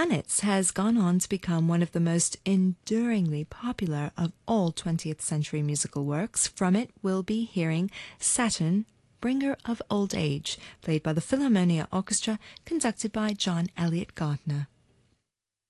Planets has gone on to become one of the most enduringly popular of all 20th century musical works. From it, we'll be hearing Saturn, Bringer of Old Age, played by the Philharmonia Orchestra, conducted by John Eliot Gardiner.